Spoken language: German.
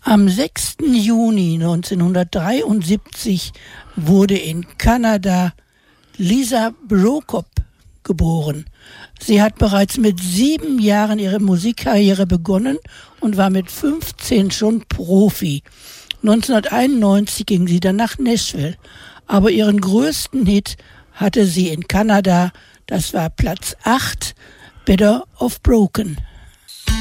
Am 6. Juni 1973 wurde in Kanada Lisa Prokop geboren. Sie hat bereits mit 7 Jahren ihre Musikkarriere begonnen und war mit 15 schon Profi. 1991 ging sie dann nach Nashville, aber ihren größten Hit hatte sie in Kanada, das war Platz 8, Better Off Broken.